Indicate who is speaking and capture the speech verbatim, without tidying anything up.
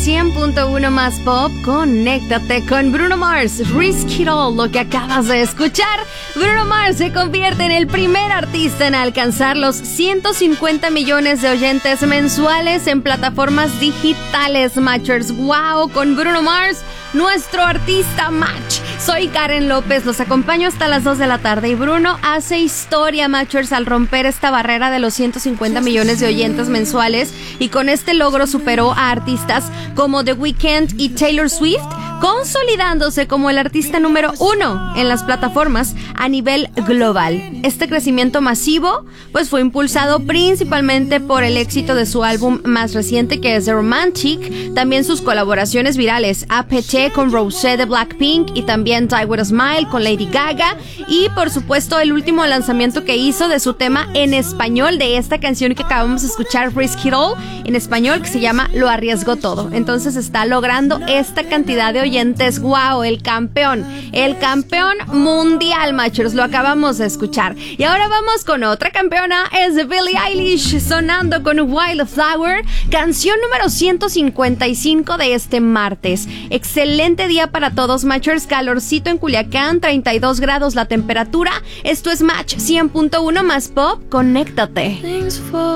Speaker 1: cien punto uno más pop. Conéctate con Bruno Mars, Risk It All, lo que acabas de escuchar. Bruno Mars se convierte en el primer artista en alcanzar los ciento cincuenta millones de oyentes mensuales en plataformas digitales, Matchers. ¡Wow! Con Bruno Mars, nuestro artista Match. Soy Karen López, los acompaño hasta las dos de la tarde y Bruno hace historia, Matchers, al romper esta barrera de los ciento cincuenta millones de oyentes mensuales y con este logro superó a artistas como The Weeknd y Taylor Swift, consolidándose como el artista número uno en las plataformas a nivel global. Este crecimiento masivo pues fue impulsado principalmente por el éxito de su álbum más reciente, que es The Romantic, también sus colaboraciones virales A P T con Rosé de Blackpink y también Die With A Smile con Lady Gaga, y por supuesto el último lanzamiento que hizo de su tema en español, de esta canción que acabamos de escuchar, Risk It All, en español, que se llama Lo Arriesgo Todo. Entonces está logrando esta cantidad de oyentes. Wow, el campeón, el campeón mundial, Matchers, lo acabamos de escuchar. Y ahora vamos con otra campeona, es Billie Eilish, sonando con Wildflower, canción número ciento cincuenta y cinco de este martes. Excelente día para todos, Matchers, calorcito en Culiacán, treinta y dos grados la temperatura. Esto es Match cien punto uno más pop, conéctate.